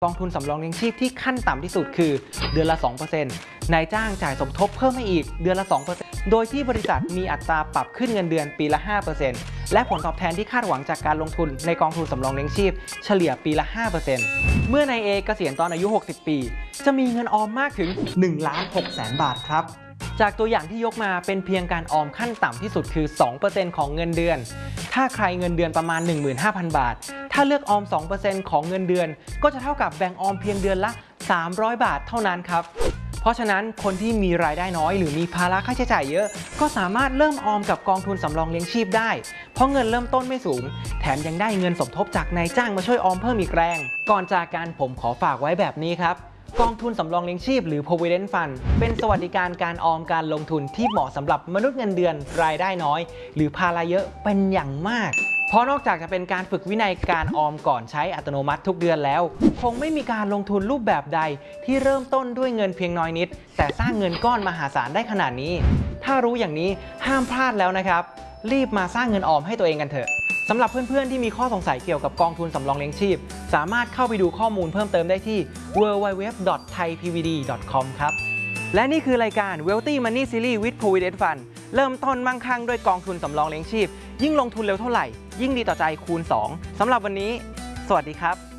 กองทุนสำรองเลี้ยงชีพที่ขั้นต่ำที่สุดคือเดือนละ 2% นายจ้างจ่ายสมทบเพิ่มให้อีกเดือนละ 2% โดยที่บริษัทมีอัตราปรับขึ้นเงินเดือนปีละ 5% และผลตอบแทนที่คาดหวังจากการลงทุนในกองทุนสำรองเลี้ยงชีพเฉลี่ยปีละ 5% เมื่อนายเอเกษียณตอนอายุ 60 ปี จะมีเงินออมมากถึง 1,600,000 บาทครับจากตัวอย่างที่ยกมาเป็นเพียงการออมขั้นต่ำที่สุดคือ 2% ของเงินเดือนถ้าใครเงินเดือนประมาณ 15,000 บาทถ้าเลือกออม 2% ของเงินเดือนก็จะเท่ากับแบ่งออมเพียงเดือนละ300 บาทเท่านั้นครับเพราะฉะนั้นคนที่มีรายได้น้อยหรือมีภาระค่าใช้จ่ายเยอะก็สามารถเริ่มออมกับกองทุนสำรองเลี้ยงชีพได้เพราะเงินเริ่มต้นไม่สูงแถมยังได้เงินสมทบจากนายจ้างมาช่วยออมเพิ่มอีกแรงก่อนจากกันผมขอฝากไว้แบบนี้ครับกองทุนสำรองเลี้ยงชีพหรือ Provident Fund เป็นสวัสดิการการออมการลงทุนที่เหมาะสำหรับมนุษย์เงินเดือนรายได้น้อยหรือภาระเยอะเป็นอย่างมากเพราะนอกจากจะเป็นการฝึกวินัยการออมก่อนใช้อัตโนมัติทุกเดือนแล้วคงไม่มีการลงทุนรูปแบบใดที่เริ่มต้นด้วยเงินเพียงน้อยนิดแต่สร้างเงินก้อนมหาศาลได้ขนาดนี้ถ้ารู้อย่างนี้ห้ามพลาดแล้วนะครับรีบมาสร้างเงินออมให้ตัวเองกันเถอะสำหรับเพื่อนๆที่มีข้อสงสัยเกี่ยวกับกองทุนสำรองเลี้ยงชีพสามารถเข้าไปดูข้อมูลเพิ่มเติมได้ที่ www.thaipvd.com ครับและนี่คือรายการ Wealthy Money Series with Provident Fund เริ่มต้นมั่งคั่งด้วยกองทุนสำรองเลี้ยงชีพยิ่งลงทุนเร็วเท่าไหร่ยิ่งดีต่อใจคูณ 2สำหรับวันนี้สวัสดีครับ